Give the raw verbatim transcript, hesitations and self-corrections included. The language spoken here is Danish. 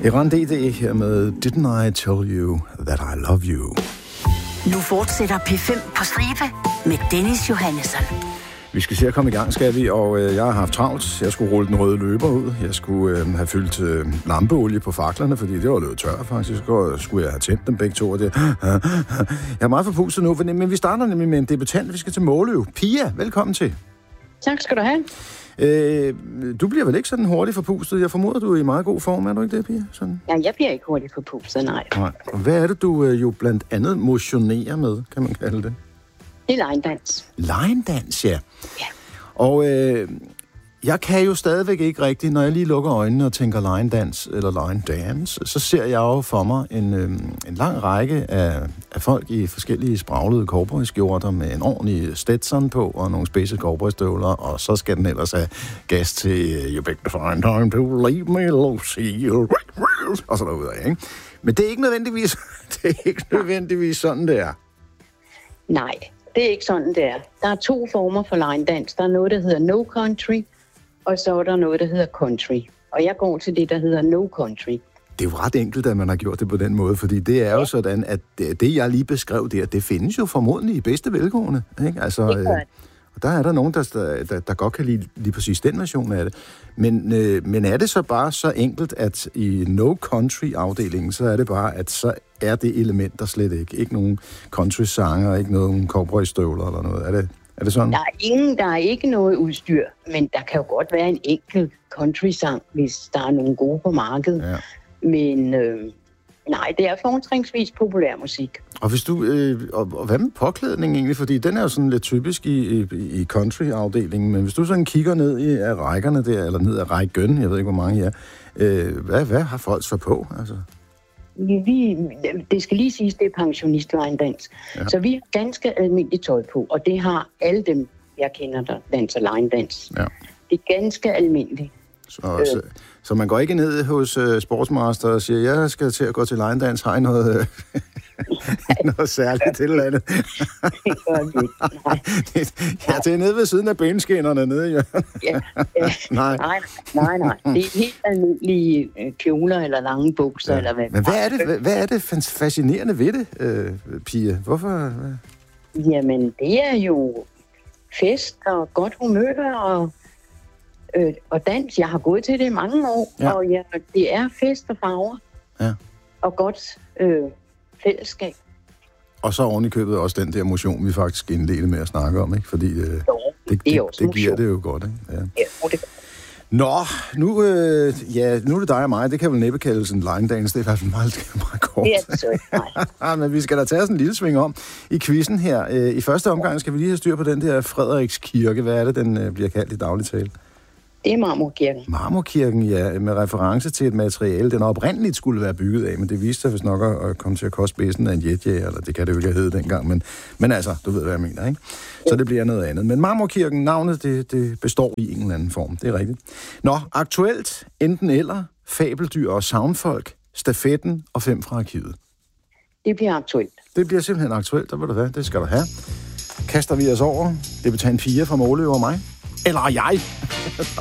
Eran D D her med Didn't I Tell You That I Love You. Nu fortsætter P fem på stribe med Dennis Johannesson. Vi skal se at komme i gang, skal vi, og øh, jeg har haft travlt. Jeg skulle rulle den røde løber ud. Jeg skulle øh, have fyldt øh, lampeolie på faklerne, fordi det var løbet tør faktisk. Og skulle jeg have tændt dem begge to. Og det. Jeg er meget forpustet nu, men vi starter nemlig med en debutant. Vi skal til Måløv. Pia, velkommen til. Tak skal du have. Øh, du bliver vel ikke sådan hurtigt forpustet? Jeg formoder, du er i meget god form, er du ikke det, Pia? Sådan. Ja, jeg bliver ikke hurtigt forpustet, nej. nej. Og hvad er det, du øh, jo blandt andet motionerer med, kan man kalde det? Det er line-dans. Line-dans, ja. Ja. Og øh, jeg kan jo stadigvæk ikke rigtigt, når jeg lige lukker øjnene og tænker line-dans eller line-dance, så ser jeg jo for mig en, øh, en lang række af, af folk i forskellige spraglede cowboyskjorter med en ordentlig Stetson på og nogle spidse cowboystøvler, og så skal den ellers have gas til uh, You pick the fine time to leave me, Lucy, og så derudad, ikke? Men det er ikke nødvendigvis, det er ikke nødvendigvis sådan, det er. Nej. Det er ikke sådan, det er. Der er to former for line-dans. Der er noget, der hedder no country, og så er der noget, der hedder country. Og jeg går til det, der hedder no country. Det er jo ret enkelt, at man har gjort det på den måde, fordi det er jo sådan, at det, jeg lige beskrev der, det findes jo formodentlig i bedste velgående, ikke? Altså, det øh, og der er der nogen, der, der, der godt kan lide lige præcis den version af det. Men, øh, men er det så bare så enkelt, at i no country-afdelingen, så er det bare, at så er det element der slet ikke. Ikke nogen country-sanger, ikke nogen cowboystøvler eller noget. Er det, er det sådan? Der er ingen, der er ikke noget udstyr, men der kan jo godt være en enkelt country-sang, hvis der er nogle gode på markedet. Ja. Men øh, nej, det er fortrinsvis populær musik. Og hvis du, øh, og, og hvad med påklædning egentlig? Fordi den er jo sådan lidt typisk i, i, i country-afdelingen, men hvis du sådan kigger ned i af rækkerne der, eller ned af rækken, jeg ved ikke, hvor mange I er, øh, hvad, hvad har folk så på? Altså? Vi, det skal lige siges, det er pensionist-line-dans. Ja. Så vi har ganske almindeligt tøj på, og det har alle dem, jeg kender, der danser line-dans. Ja. Det er ganske almindeligt. Så, øh. så, så man går ikke ned hos uh, Sportsmaster og siger, jeg skal til at gå til line-dans, har I noget, øh, noget særligt til eller andet? Det gør vi ikke, nej. Ja, det er nede ved siden af benskinnerne nede, ja. ja, ja. nej. nej, nej, nej. Det er helt almindelige kjoler eller lange bukser, ja. Eller hvad. Men hvad er det, hvad, hvad er det fascinerende ved det, øh, Pia? Hvorfor? Hvad? Jamen, det er jo fest og godt humør og Øh, og dans. Jeg har gået til det i mange år, ja. Og ja, det er fest og farver. Ja. Og godt øh, fællesskab. Og så oven i købet også den der motion, vi faktisk indledte med at snakke om, ikke? Fordi øh, jo, det, det, det, det giver det jo godt, ikke? Ja, ja det Nå, nu, øh, ja, nu er det dig og mig. Det kan vel næppe kaldes en line-dance. Det er i hvert fald meget, meget kort. Det er det så ikke, nej. Men vi skal da tage sådan en lille sving om i quizzen her. I første omgang skal vi lige have styr på den der Frederikskirke. Hvad er det, den øh, bliver kaldt i daglig tale? Det er Marmorkirken. Marmorkirken, ja, med reference til et materiale, den oprindeligt skulle være bygget af, men det viste sig vist nok at komme til at koste bæsen af en jetjager, eller det kan det jo ikke have heddet dengang, men, men altså, du ved, hvad jeg mener, ikke? Så det bliver noget andet. Men Marmorkirken, navnet, det, det består i en eller anden form, det er rigtigt. Nå, aktuelt, enten eller, fabeldyr og soundfolk, stafetten og fem fra arkivet. Det bliver aktuelt. Det bliver simpelthen aktuelt, der vil du have, det skal du have. Kaster vi os over, det betager en fire fra Måløv og mig, eller jeg.